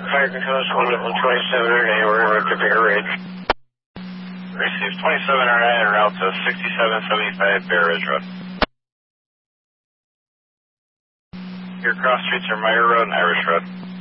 Fire Control is 12709, we're en route to Bear Ridge. Receive 2709 en route to 6775 Bear Ridge Road. Your cross streets are Meyer Road and Irish Road.